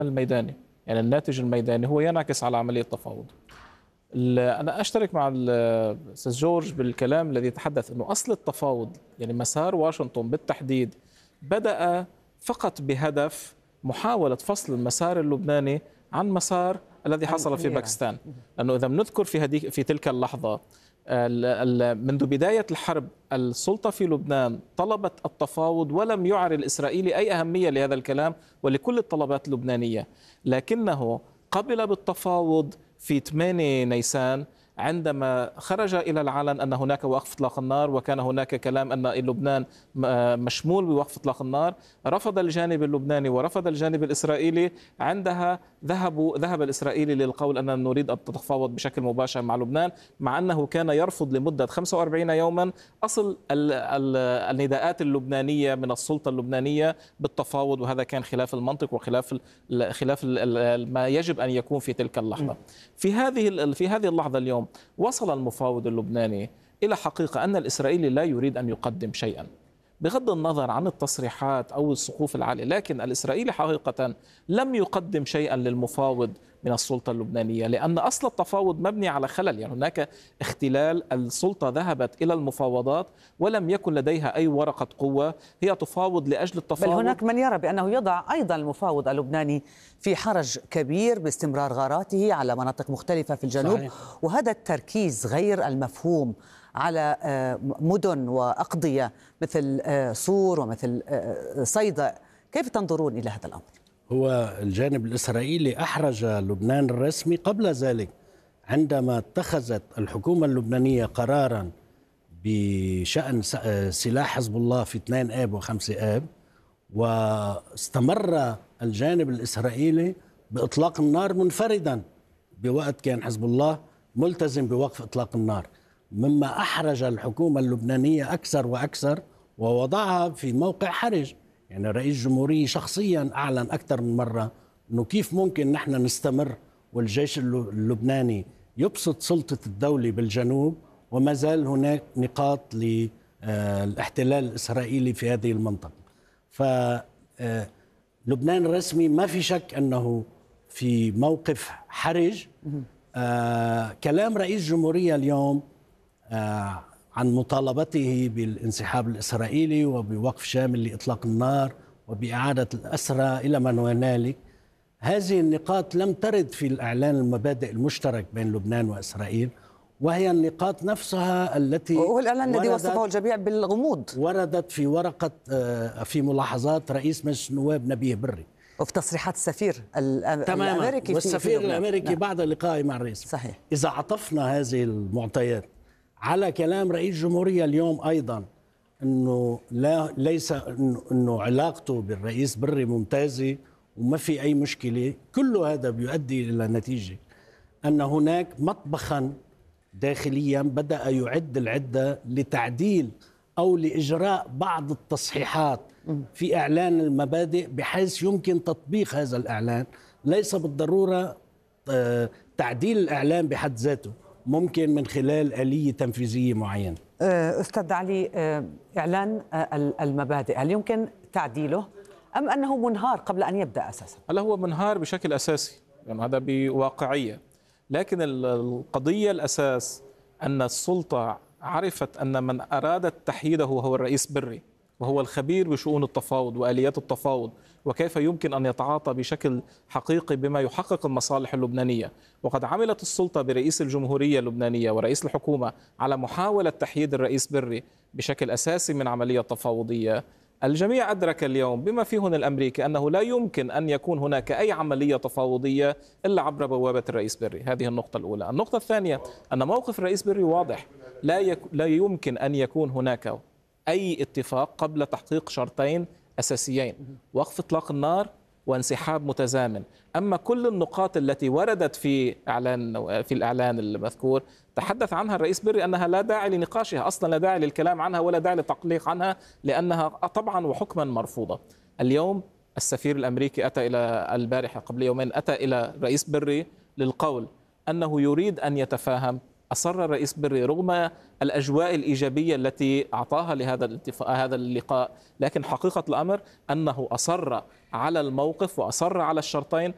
الميداني، يعني الناتج الميداني هو ينعكس على عملية التفاوض. أنا أشترك مع الأستاذ جورج بالكلام الذي يتحدث أنه أصل التفاوض، يعني مسار واشنطن بالتحديد، بدأ فقط بهدف محاولة فصل المسار اللبناني عن مسار الذي حصل في باكستان. لأنه إذا بنذكر في تلك اللحظة، منذ بداية الحرب السلطة في لبنان طلبت التفاوض، ولم يعر الإسرائيلي أي أهمية لهذا الكلام ولكل الطلبات اللبنانية، لكنه قبل بالتفاوض في 8 نيسان عندما خرج إلى العلن أن هناك وقف إطلاق النار، وكان هناك كلام أن لبنان مشمول بوقف إطلاق النار. رفض الجانب اللبناني ورفض الجانب الإسرائيلي. عندها ذهب الإسرائيلي للقول أننا نريد أن نتفاوض بشكل مباشر مع لبنان، مع أنه كان يرفض لمدة 45 يوما أصل النداءات اللبنانية من السلطة اللبنانية بالتفاوض، وهذا كان خلاف المنطق وخلاف ما يجب أن يكون في تلك اللحظة. في هذه اللحظة اليوم وصل المفاوض اللبناني إلى حقيقة أن الإسرائيلي لا يريد أن يقدم شيئا، بغض النظر عن التصريحات أو السقوف العالية، لكن الإسرائيلي حقيقة لم يقدم شيئا للمفاوض من السلطة اللبنانية، لأن أصل التفاوض مبني على خلل، يعني هناك اختلال. السلطة ذهبت إلى المفاوضات ولم يكن لديها أي ورقة قوة، هي تفاوض لأجل التفاوض. بل هناك من يرى بأنه يضع أيضا المفاوض اللبناني في حرج كبير باستمرار غاراته على مناطق مختلفة في الجنوب. صحيح. وهذا التركيز غير المفهوم على مدن وأقضية مثل صور ومثل صيدا، كيف تنظرون إلى هذا الأمر؟ هو الجانب الإسرائيلي أحرج لبنان الرسمي قبل ذلك، عندما اتخذت الحكومة اللبنانية قرارا بشأن سلاح حزب الله في 2 آب و5 آب، واستمر الجانب الإسرائيلي بإطلاق النار منفردا بوقت كان حزب الله ملتزم بوقف إطلاق النار، مما أحرج الحكومة اللبنانية أكثر وأكثر ووضعها في موقع حرج. يعني رئيس الجمهورية شخصيا أعلن أكثر من مرة أنه كيف ممكن نحن نستمر والجيش اللبناني يبسط سلطة الدولة بالجنوب وما زال هناك نقاط للاحتلال الإسرائيلي في هذه المنطقة. فلبنان الرسمي ما في شك أنه في موقف حرج. كلام رئيس الجمهورية اليوم عن مطالبته بالانسحاب الإسرائيلي وبوقف شامل لإطلاق النار وبإعادة الأسرى إلى ما هنالك، هذه النقاط لم ترد في الإعلان المبادئ المشترك بين لبنان وإسرائيل، وهي النقاط نفسها التي وهو الإعلان الذي وصفه الجميع بالغموض، وردت في ورقة في ملاحظات رئيس مجلس النواب نبيه بري وفي تصريحات السفير الأمريكي والسفير الأمريكي بعد لقائه مع الرئيس. صحيح. إذا عطفنا هذه المعطيات على كلام رئيس الجمهورية اليوم أيضا أنه ليس أنه علاقته بالرئيس بري ممتازة وما في أي مشكلة، كل هذا بيؤدي إلى نتيجة أن هناك مطبخا داخليا بدأ يعد العدة لتعديل أو لإجراء بعض التصحيحات في إعلان المبادئ بحيث يمكن تطبيق هذا الإعلان. ليس بالضرورة تعديل الإعلان بحد ذاته، ممكن من خلال آلية تنفيذية معينة. أستاذ علي، إعلان المبادئ هل يمكن تعديله أم أنه منهار قبل أن يبدأ أساسا؟ هلا هو منهار بشكل أساسي، يعني هذا بواقعية، لكن القضية الأساس أن السلطة عرفت أن من أراد تحييده هو الرئيس بري، وهو الخبير بشؤون التفاوض وآليات التفاوض وكيف يمكن أن يتعاطى بشكل حقيقي بما يحقق المصالح اللبنانية. وقد عملت السلطة برئيس الجمهورية اللبنانية ورئيس الحكومة على محاولة تحييد الرئيس بري بشكل أساسي من عملية تفاوضية. الجميع أدرك اليوم بما فيهن الأمريكي أنه لا يمكن أن يكون هناك أي عملية تفاوضية إلا عبر بوابة الرئيس بري. هذه النقطة الأولى. النقطة الثانية أن موقف الرئيس بري واضح، لا يمكن أن يكون هناك أي اتفاق قبل تحقيق شرطين أساسيين: وقف إطلاق النار وانسحاب متزامن. أما كل النقاط التي وردت في الإعلان المذكور تحدث عنها الرئيس بري أنها لا داعي لنقاشها أصلا، لا داعي للكلام عنها ولا داعي للتعليق عنها، لأنها طبعا وحكما مرفوضة. اليوم السفير الأمريكي أتى إلى البارحة قبل يومين أتى إلى الرئيس بري للقول أنه يريد أن يتفاهم. أصر الرئيس بري رغم الأجواء الإيجابية التي أعطاها لهذا هذا اللقاء، لكن حقيقة الأمر أنه أصر على الموقف وأصر على الشرطين